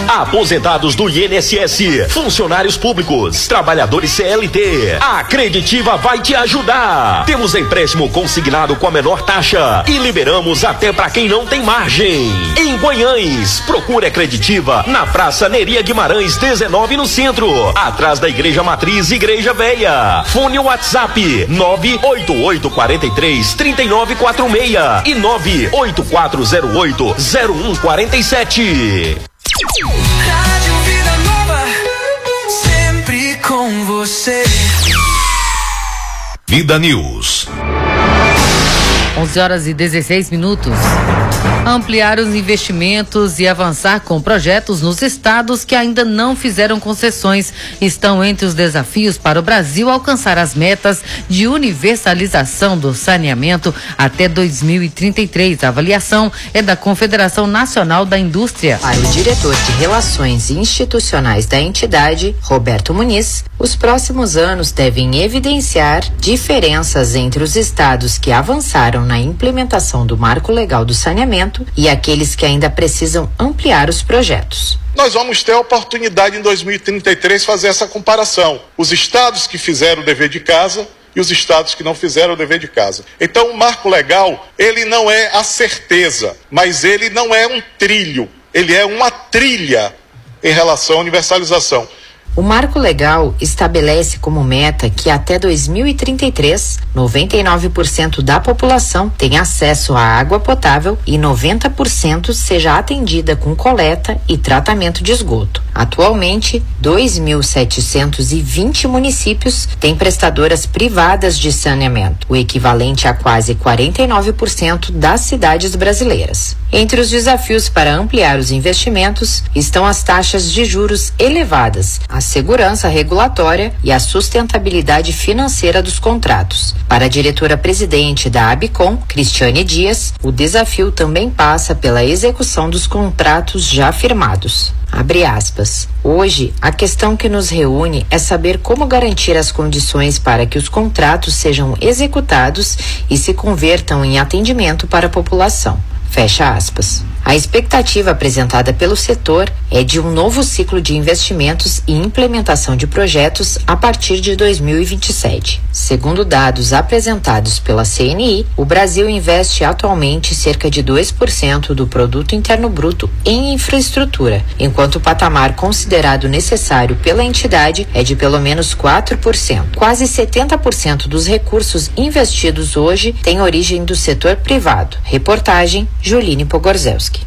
Aposentados do INSS, funcionários públicos, trabalhadores CLT. A Creditiva vai te ajudar. Temos empréstimo consignado com a menor taxa e liberamos até para quem não tem margem. Em Guanhães, procure a Creditiva na Praça Neria Guimarães 19 no centro, atrás da Igreja Matriz Igreja Véia. Fone WhatsApp 988433946 e 984080147. Rádio Vida Nova, sempre com você. Vida News. 11h16. Ampliar os investimentos e avançar com projetos nos estados que ainda não fizeram concessões estão entre os desafios para o Brasil alcançar as metas de universalização do saneamento até 2033. A avaliação é da Confederação Nacional da Indústria. Para o diretor de Relações Institucionais da entidade, Roberto Muniz, os próximos anos devem evidenciar diferenças entre os estados que avançaram na implementação do marco legal do saneamento e aqueles que ainda precisam ampliar os projetos. Nós vamos ter a oportunidade em 2033 fazer essa comparação. Os estados que fizeram o dever de casa e os estados que não fizeram o dever de casa. Então o marco legal, ele não é a certeza, mas ele não é um trilho, ele é uma trilha em relação à universalização. O marco legal estabelece como meta que até 2033, 99% da população tenha acesso à água potável e 90% seja atendida com coleta e tratamento de esgoto. Atualmente, 2.720 municípios têm prestadoras privadas de saneamento, o equivalente a quase 49% das cidades brasileiras. Entre os desafios para ampliar os investimentos estão as taxas de juros elevadas, a segurança regulatória e a sustentabilidade financeira dos contratos. Para a diretora-presidente da ABCOM, Cristiane Dias, o desafio também passa pela execução dos contratos já firmados. Abre aspas. Hoje, a questão que nos reúne é saber como garantir as condições para que os contratos sejam executados e se convertam em atendimento para a população. Fecha aspas. A expectativa apresentada pelo setor é de um novo ciclo de investimentos e implementação de projetos a partir de 2027. Segundo dados apresentados pela CNI, o Brasil investe atualmente cerca de 2% do Produto Interno Bruto em infraestrutura, enquanto o patamar considerado necessário pela entidade é de pelo menos 4%. Quase 70% dos recursos investidos hoje têm origem do setor privado. Reportagem Juline Pogorzelski.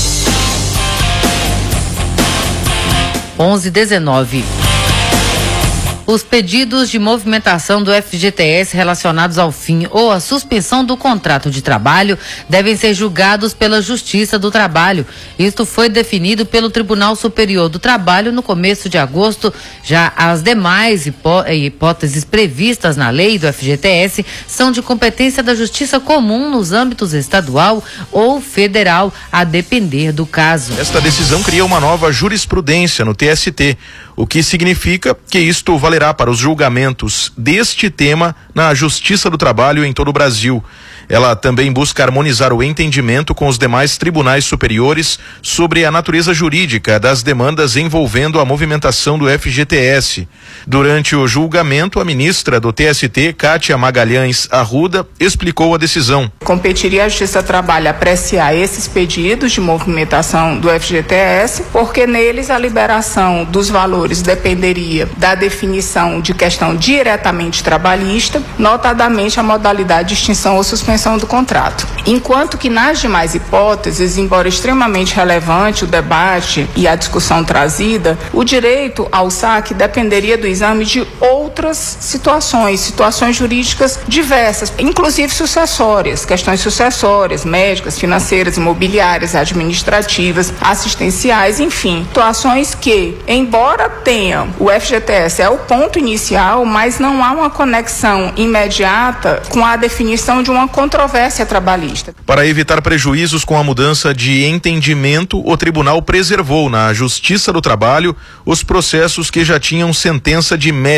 11h19. Os pedidos de movimentação do FGTS relacionados ao fim ou à suspensão do contrato de trabalho devem ser julgados pela Justiça do Trabalho. Isto foi definido pelo Tribunal Superior do Trabalho no começo de agosto. Já as demais hipóteses previstas na lei do FGTS são de competência da Justiça Comum nos âmbitos estadual ou federal, a depender do caso. Esta decisão cria uma nova jurisprudência no TST, o que significa que isto valerá para os julgamentos deste tema na Justiça do Trabalho em todo o Brasil. Ela também busca harmonizar o entendimento com os demais tribunais superiores sobre a natureza jurídica das demandas envolvendo a movimentação do FGTS. Durante o julgamento, a ministra do TST, Kátia Magalhães Arruda, explicou a decisão. Competiria à Justiça do Trabalho apreciar esses pedidos de movimentação do FGTS, porque neles a liberação dos valores dependeria da definição de questão diretamente trabalhista, notadamente a modalidade de extinção ou suspensão do contrato. Enquanto que nas demais hipóteses, embora extremamente relevante o debate e a discussão trazida, o direito ao saque dependeria do exame de outras situações jurídicas diversas, inclusive sucessórias, questões sucessórias, médicas, financeiras, imobiliárias, administrativas, assistenciais, enfim, situações que, embora tenham o FGTS é o ponto inicial, mas não há uma conexão imediata com a definição de uma controvérsia trabalhista. Para evitar prejuízos com a mudança de entendimento, o tribunal preservou na Justiça do Trabalho os processos que já tinham sentença de mérito.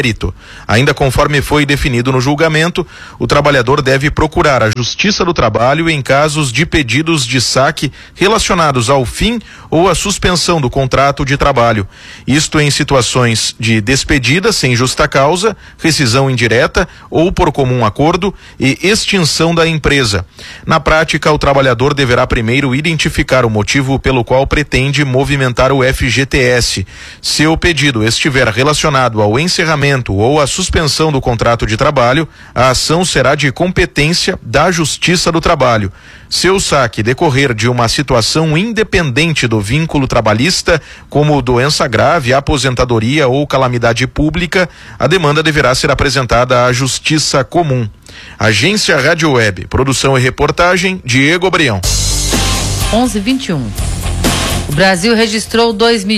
Ainda conforme foi definido no julgamento, o trabalhador deve procurar a Justiça do Trabalho em casos de pedidos de saque relacionados ao fim ou à suspensão do contrato de trabalho. Isto em situações de despedida sem justa causa, rescisão indireta ou por comum acordo e extinção da empresa. Na prática, o trabalhador deverá primeiro identificar o motivo pelo qual pretende movimentar o FGTS. Se o pedido estiver relacionado ao encerramento ou à suspensão do contrato de trabalho, a ação será de competência da Justiça do Trabalho. Se o saque decorrer de uma situação independente do vínculo trabalhista, como doença grave, aposentadoria ou calamidade pública, a demanda deverá ser apresentada à Justiça Comum. Agência Rádio Web, produção e reportagem, Diego Abrião. 11:21. O Brasil registrou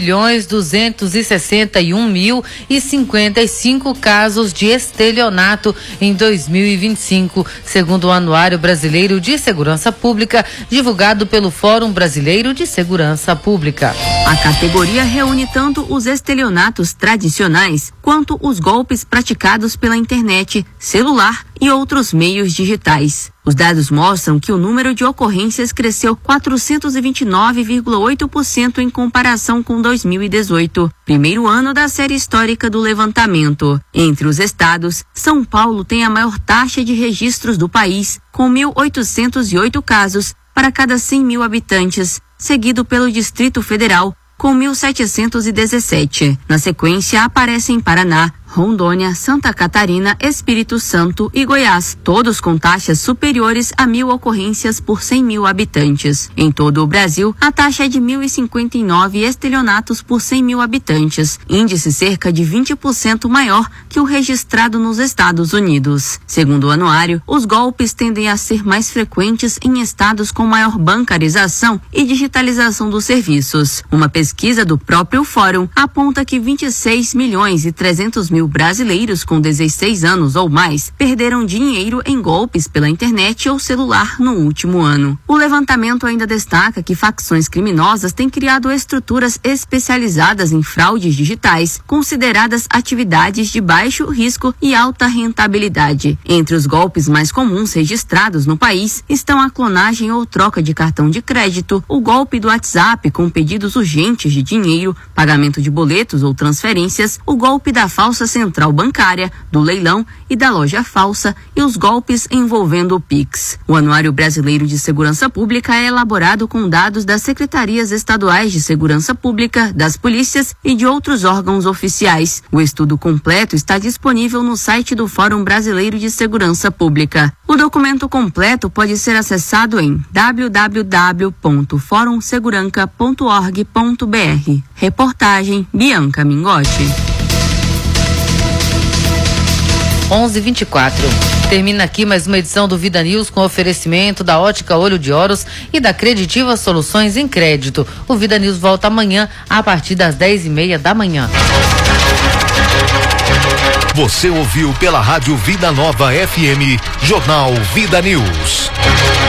2.261.055 casos de estelionato em 2025, segundo o Anuário Brasileiro de Segurança Pública, divulgado pelo Fórum Brasileiro de Segurança Pública. A categoria reúne tanto os estelionatos tradicionais quanto os golpes praticados pela internet, celular e outros meios digitais. Os dados mostram que o número de ocorrências cresceu 429,8% em comparação com 2018, primeiro ano da série histórica do levantamento. Entre os estados, São Paulo tem a maior taxa de registros do país, com 1.808 casos para cada 100 mil habitantes, seguido pelo Distrito Federal, com 1.717. Na sequência, aparecem Paraná, Rondônia, Santa Catarina, Espírito Santo e Goiás, todos com taxas superiores a 1.000 ocorrências por 100 mil habitantes. Em todo o Brasil, a taxa é de 1.059 estelionatos por 100 mil habitantes, índice cerca de 20% maior que o registrado nos Estados Unidos. Segundo o anuário, os golpes tendem a ser mais frequentes em estados com maior bancarização e digitalização dos serviços. Uma pesquisa do próprio Fórum aponta que 26.300.000 brasileiros com 16 anos ou mais perderam dinheiro em golpes pela internet ou celular no último ano. O levantamento ainda destaca que facções criminosas têm criado estruturas especializadas em fraudes digitais, consideradas atividades de baixo risco e alta rentabilidade. Entre os golpes mais comuns registrados no país estão a clonagem ou troca de cartão de crédito, o golpe do WhatsApp com pedidos urgentes de dinheiro, pagamento de boletos ou transferências, o golpe da falsa central bancária, do leilão e da loja falsa e os golpes envolvendo o Pix. O Anuário Brasileiro de Segurança Pública é elaborado com dados das Secretarias Estaduais de Segurança Pública, das polícias e de outros órgãos oficiais. O estudo completo está disponível no site do Fórum Brasileiro de Segurança Pública. O documento completo pode ser acessado em www.forumseguranca.org.br. Reportagem Bianca Mingotti. 11:24. Termina aqui mais uma edição do Vida News com oferecimento da Ótica Olho de Horus e da Creditiva Soluções em Crédito. O Vida News volta amanhã a partir das 10:30 da manhã. Você ouviu pela Rádio Vida Nova FM, Jornal Vida News.